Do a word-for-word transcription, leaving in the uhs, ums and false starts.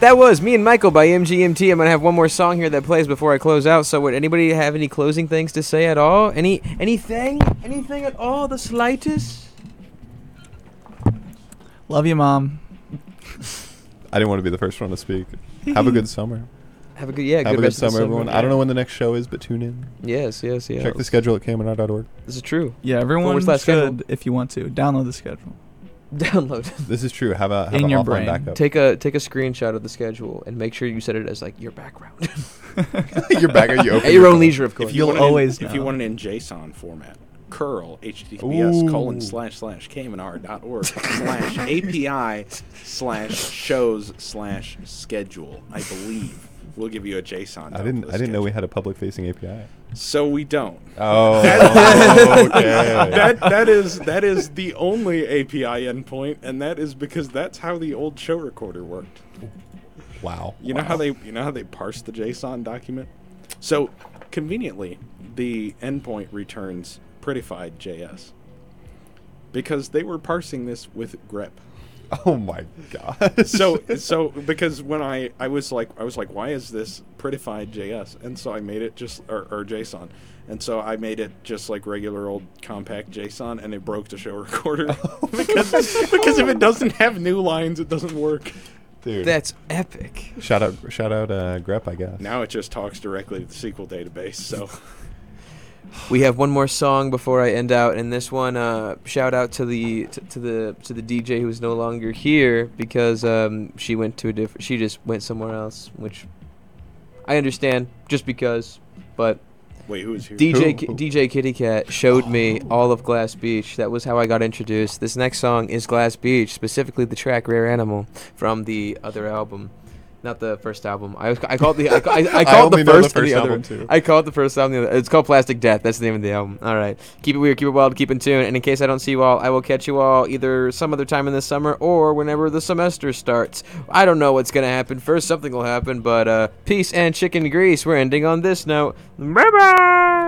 that was Me and Michael by M G M T. I'm going to have one more song here that plays before I close out. So would anybody have any closing things to say at all? Any Anything? Anything at all? The slightest? Love you, Mom. I didn't want to be the first one to speak. Have a good summer. Have a good, yeah, Have good a good rest of the summer, everyone. yeah. I don't know when the next show is, but tune in. Yes, yes, yes. Check the schedule at K M N R dot org. This is true. Yeah, everyone Forward should, slash schedule. if you want to, download the schedule. Download. This is true. Have a have In an your offline brain. backup. Take a take a screenshot of the schedule and make sure you set it as like your background. Your background. You open At your own phone. leisure, of course. If you You'll want it in- always if you know. want it in JSON format, curl https Ooh. colon slash slash kmnr dot org slash api slash shows slash schedule. I believe we'll give you a JSON. I didn't. I didn't know we had a public-facing A P I. So we don't. Oh. okay. That that is that is the only A P I endpoint, and that is because that's how the old show recorder worked. Wow. You know how they you know how they parse the JSON document? So conveniently, the endpoint returns prettified J S because they were parsing this with grep. Oh my god. So so because when I I was like I was like why is this prettified J S? And so I made it just or, or JSON. And so I made it just like regular old compact JSON, and it broke the show recorder because because if it doesn't have new lines, it doesn't work. Dude. That's epic. Shout out, shout out, uh, grep, I guess. Now it just talks directly to the S Q L database. So We have one more song before I end out, and this one, uh, shout out to the to, to the to the D J who's no longer here because um, she went to a different. She just went somewhere else, which I understand, just because. But wait, who is here? D J Who? Ki- D J Kitty Cat showed me all of Glass Beach. That was how I got introduced. This next song is Glass Beach, specifically the track "Rare Animal" from the other album. Not the first album. I, I called the I, I, I I called only the know the first, and first the other. album, too. I called the first album. The other. It's called Plastic Death. That's the name of the album. All right. Keep it weird. Keep it wild. Keep in tune. And in case I don't see you all, I will catch you all either some other time in the summer or whenever the semester starts. I don't know what's gonna happen. First, something will happen. But uh, peace and chicken grease. We're ending on this note. Bye bye.